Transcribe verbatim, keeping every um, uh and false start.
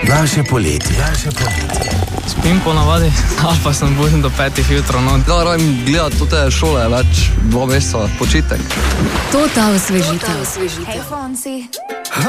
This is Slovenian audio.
Naše poletje. Naše poletje. Spim po navadi, ali pa sem budim do petih jutro. No. Da, rajem gledati tute šole, več dva meseca, počitek. To ta osvežitev. Hej, Fonsi.